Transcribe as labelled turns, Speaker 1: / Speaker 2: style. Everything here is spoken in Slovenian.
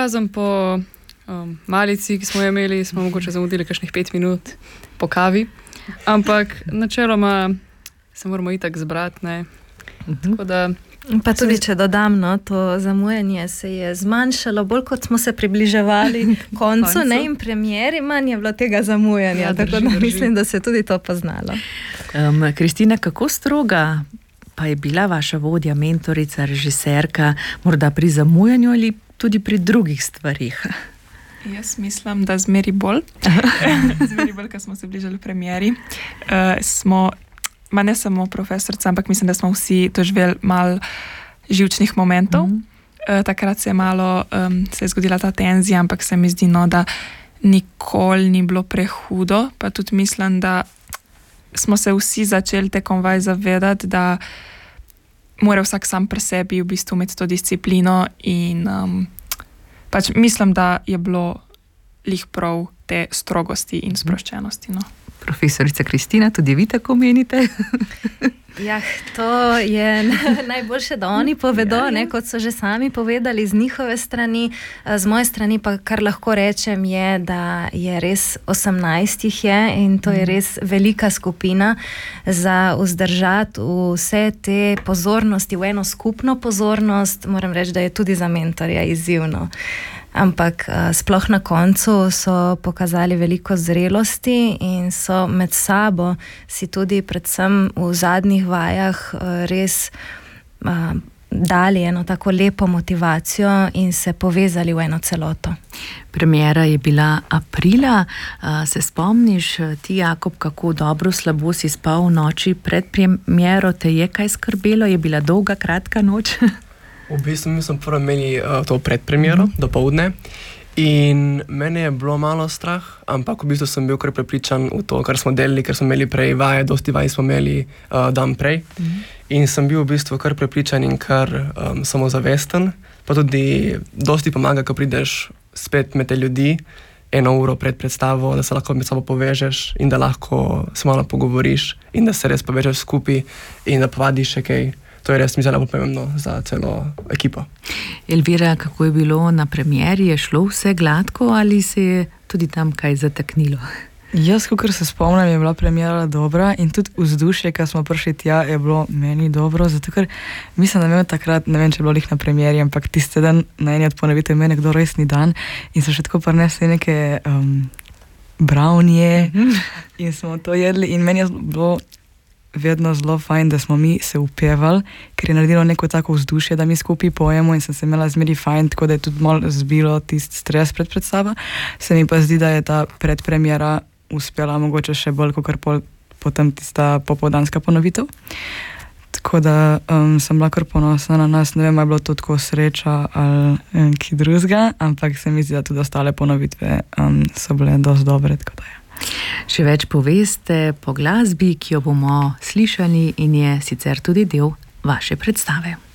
Speaker 1: razen po malici, ki smo jo imeli, smo mogoče zamudili kakšnih 5 minut po kavi, ampak načeloma se moramo itak zbrati, ne. Tako da...
Speaker 2: Pa tudi, če dodam, no, to zamujanje se je zmanjšalo, bolj kot smo se približevali koncu, ne, in premieri, manj je bilo tega zamujanja, tako da mislim, da se je tudi to poznalo.
Speaker 3: Kristina, kako stroga pa je bila vaša vodja, mentorica, režiserka, morda pri zamujanju ali tudi pri drugih stvarih?
Speaker 4: Jaz mislim, da zmeri bolj, ko smo se bližali premieri, ne samo profesorica, ampak mislim, da smo vsi doživeli malo živčnih momentov. Takrat se je zgodila ta tenzija, ampak se mi zdi, no, da nikoli ni bilo prehudo, pa tudi mislim, da smo se vsi začeli tekom vaj zavedati, da mora vsak sam pri sebi v bistvu imeti to disciplino in pač mislim, da je bilo lih prav te strogosti in sproščenosti, no.
Speaker 3: Profesorica Kristina, tudi vi tako menite?
Speaker 2: Ja, to je najboljše, da oni povedo, ne, kot so že sami povedali z njihove strani. Z moje strani pa kar lahko rečem je, da je res 18 jih je in to je res velika skupina za vzdržati vse te pozornosti v eno skupno pozornost. Moram reči, da je tudi za mentorja izzivno. Ampak sploh na koncu so pokazali veliko zrelosti in so med sabo si tudi predvsem v zadnjih vajah res dali eno tako lepo motivacijo in se povezali v eno celoto.
Speaker 3: Premiera je bila aprila. Se spomniš ti, Jakob, kako dobro slabo si spal v noči pred premiero? Te je kaj skrbelo? Je bila dolga, kratka noč?
Speaker 5: V bistvu mi smo prvo imeli to predpremiero, dopoldne, in mene je bilo malo strah, ampak v bistvu sem bil kar prepričan v to, kar smo delali, ker smo imeli prej vaje, dosti vaj smo imeli dan prej. In sem bil v bistvu kar prepričan in kar samozavesten, pa tudi dosti pomaga, ko prideš spet med te ljudi, 1 uro pred predstavo, da se lahko med sabo povežeš in da lahko se malo pogovoriš in da se res povežeš skupaj in da povadiš še kaj. To je res, mislim, zelo pomembno za celo ekipo.
Speaker 3: Elvira, kako je bilo na premieri? Je šlo vse gladko ali se je tudi tam kaj zataknilo?
Speaker 6: Jaz, kakor se spomnim, je bila premiera dobra in tudi vzdušje, ko smo prišli tja, je bilo meni dobro, zato ker mislim, da imel takrat, ne vem, če je bilo lih na premieri, ampak tiste dan na eni od ponovitev imel nekdo resni dan in so še tako prinesli neke brownije in smo to jedli in meni je bilo vedno zelo fajn, da smo mi se upevali, ker je naredilo neko tako vzdušje, da mi skupaj pojemo in sem se imela zmeri fajn, tako da je tudi malo zbilo tisti stres pred predstavo. Se mi pa zdi, da je ta predpremiera uspela mogoče še bolj, kot potem tista popoldanska ponovitev. Tako da sem bila kar ponosna na nas, ne vem, je bilo to tako sreča ali ki drugega, ampak se mi zdi, da tudi ostale ponovitve so bile dosti dobre, tako da je.
Speaker 3: Še več poveste po glasbi, ki jo bomo slišali in je sicer tudi del vaše predstave.